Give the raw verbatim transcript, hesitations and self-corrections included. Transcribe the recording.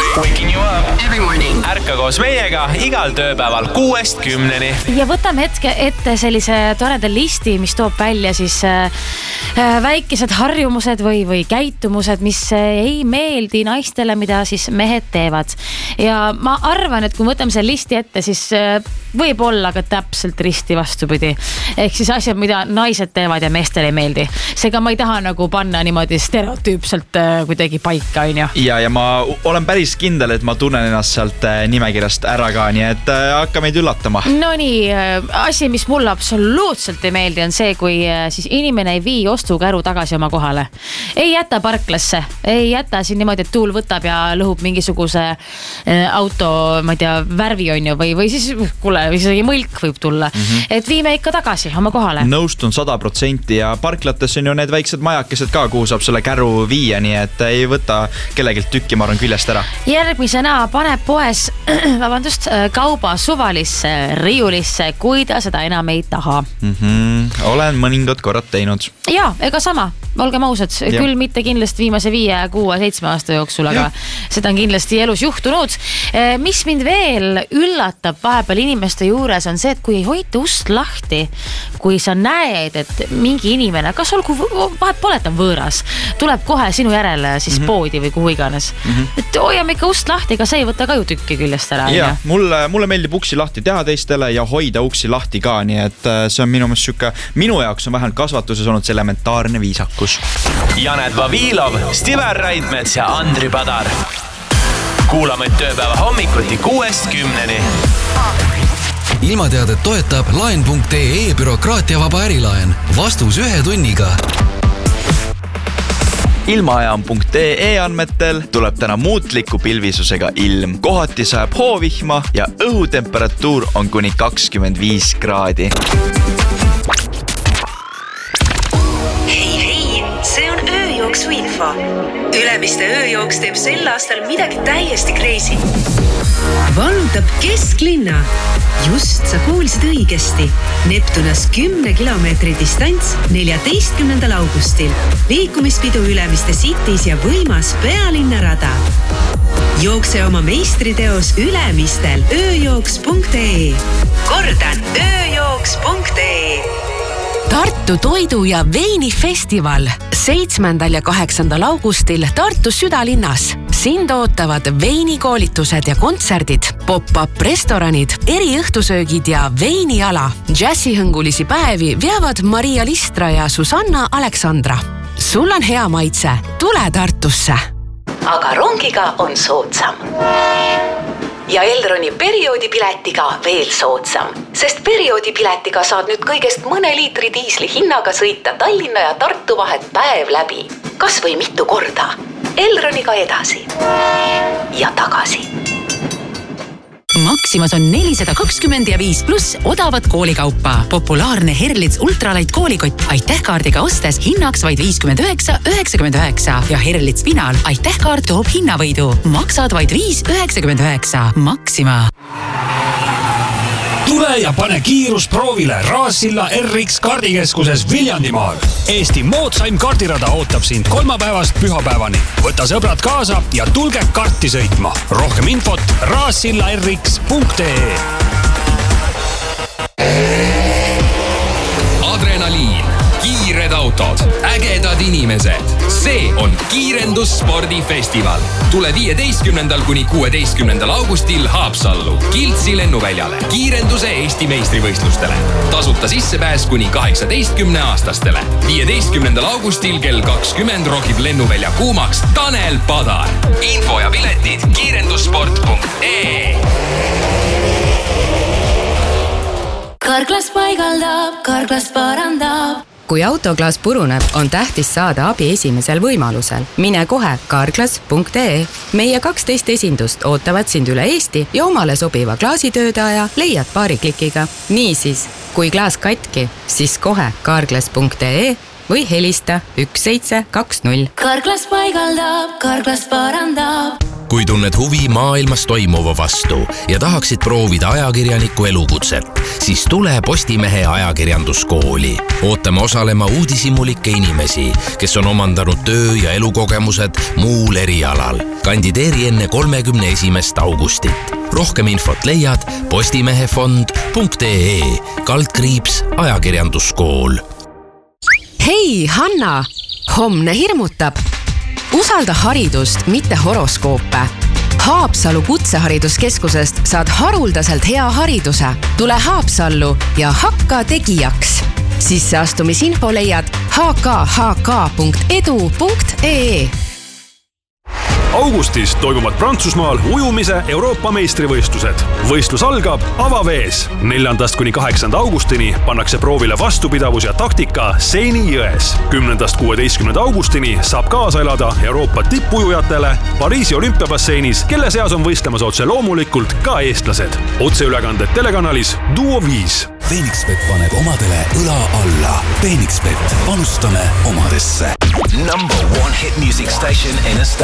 Waking you up every morning. Ärka koos meiega igal tööpäeval kuuest kümneni. Ja võtame hetke ette sellise toreda listi, mis toob välja siis äh, väikesed harjumused või, või käitumused, mis ei meeldi naistele, mida siis mehed teevad. Ja ma arvan, et kui võtame selle listi ette, siis äh, võib olla ka täpselt risti vastupidi. Ehk siis asjad, mida naised teevad ja meestele ei meeldi. Seega ma ei taha nagu panna niimoodi stereotüüpselt äh, kuidagi paika, on ju. Ja, ja ma olen päris kindel, et ma tunnen ennast sealt nimekirjast ära ka, nii et hakka meid üllatama. No nii, asi, mis mulle absoluutselt ei meeldi, on see, kui siis inimene ei vii ostukäru tagasi oma kohale. Ei jäta parklasse, ei jäta siin niimoodi, et tuul võtab ja lõhub mingisuguse auto, ma ei tea, värvi on ju, või, või siis, kuule, isegi mõlk võib tulla. Mm-hmm. Et viime ikka tagasi oma kohale. Nõustun sada protsenti ja parklates on ju need väiksed majakesed ka, kuhu saab selle käru viia, nii et ei võta kellegilt tükki, ma arvan, küljest ära. Järgmisena paneb poes vabandust, kauba suvalisse riiulisse, kui ta seda enam ei taha. Mm-hmm. Olen mõningad korrad teinud. Ja, ega sama, olgem ausad, ja. Küll mitte kindlasti viimase viie, kuue, seitsme aasta jooksul, aga ja. Seda on kindlasti elus juhtunud. Mis mind veel üllatab vahepeal inimeste juures on see, et kui ei hoita ust lahti, kui sa näed, et mingi inimene, kas olgu vahet pole, et on võõras, tuleb kohe sinu järele siis mm-hmm. poodi või kuhu iganes. Mm-hmm. Et hoiame ikka ust lahti, ega see ei võta ka ju tükki küljest ära. Ja, mulle, mulle meeldib uksi lahti teha teistele ja hoida uksi lahti ka, nii et see on minu mõttes sükke, minu jaoks on vähemalt kasvatuses olnud see elementaarne viisakus. Janet Vavilov, Stiver Raidmets ja Andri Padar. Kuulame tööpäeva hommikuti kuuest kümneni. Ilmateadet toetab laen punkt ee bürokraatiavaba ärilaen. Vastus ühe tunniga. Ilmaajam punkt ee andmetel tuleb täna muutliku pilvisusega ilm. Kohati sajab hoovihma ja õhutemperatuur on kuni kakskümmend viis kraadi. Hei, hei, see on ööjooksu info. Ülemiste ööjooks teeb sel aastal midagi täiesti crazy. Vallutab kesklinna. Just sa kuulsid õigesti. Neptunas kümne kilomeetri distants neljateistkümnendal augustil. Liikumispidu Ülemiste Cities ja võimas pealinnarada. Jookse oma meistriteos Ülemistel ööjooks punkt ee. Kordan ööjooks punkt ee. Tartu toidu- ja veinifestival seitsmendal ja kaheksandal augustil Tartu südalinnas. Sind ootavad veinikoolitused ja kontserdid, pop-up restoranid, eriõhtusöögid ja veiniala. Jazzihõngulisi päevi veavad Maria Listra ja Susanna Aleksandra. Sul on hea maitse, tule Tartusse. Aga rongiga on soodsam. Ja Elroni perioodipiletiga veel soodsam, sest perioodipiletiga saad nüüd kõigest mõne liitri diisli hinnaga sõita Tallinna ja Tartu vahet päev läbi. Kas või mitu korda. Elroniga edasi ja tagasi. Maximas on nelisada kakskümmend ja viis pluss odavat koolikaupa. Populaarne Herlitz Ultralight koolikott Aiteh-kaardiga ostes hinnaks vaid viiskümmend üheksa üheksakümmend üheksa ja Herlitz Final Aiteh-kaart toob hinnavõidu. Maksad vaid viis üheksakümmend üheksa. Maxima. Tule ja pane kiirus proovile Raassilla R X kaardikeskuses Viljandimaal. Eesti moodsaim kaardirada ootab sind kolmapäevast pühapäevani. Võta sõbrad kaasa ja tulge karti sõitma. Rohkem infot raassilla r x punkt ee. Adrenaliin, kiired autod, ägedad inimesed. See on Kiirendusspordifestival. Tule viieteistkümnendal kuni kuueteistkümnendal augustil Haapsallu, Kiltsi lennuväljale, kiirenduse Eesti meistrivõistlustele. Tasuta sissepääs kuni kaheksateistkümne aastastele. viieteistkümnendal augustil kell kakskümmend rokib lennuvälja kuumaks Tanel Padar. Info ja piletid kiirendussport punkt ee. Karklas paigaldab, Karklas parandab. Kui autoklaas puruneb, on tähtis saada abi esimesel võimalusel. Mine kohe karklas punkt ee. Meie kaksteist esindust ootavad sind üle Eesti ja omale sobiva klaasitöödaja leiad paari klikiga. Niisiis, kui klaas katki, siis kohe karklas punkt ee või helista üks seitse kaks null. Karklas paigaldab, Karklas parandab. Kui tunned huvi maailmas toimuva vastu ja tahaksid proovida ajakirjaniku elukutset, siis tule Postimehe ajakirjanduskooli. Ootame osalema uudishimulikke inimesi, kes on omandanud töö- ja elukogemused muul erialal. Kandideeri enne kolmekümne esimest augustit. Rohkem infot leiad postimehefond punkt ee kaldkriips ajakirjanduskool. Hei, Hanna! Homne hirmutab. Usalda haridust, mitte horoskoope. Haapsalu kutsehariduskeskusest saad haruldaselt hea hariduse. Tule Haapsallu ja hakka tegijaks. Sisseastumisinfo leiad h k h k punkt edu punkt ee. Augustis toimuvad Prantsusmaal ujumise Euroopa meistrivõistlused. Võistlus algab avavees. neljandast kuni kaheksanda augustini pannakse proovile vastupidavus ja taktika Seini jões. kümnendast kuueteistkümnenda augustini saab kaasa elada Euroopa tippujujatele Pariisi olümpiabasseinis, kelle seas on võistlemas otse loomulikult ka eestlased. Otseülekanded telekanalis Duo viis. Phoenixbet paneb omadele õla alla. Phoenixbet, panustame omadesse. Number one hit music station in a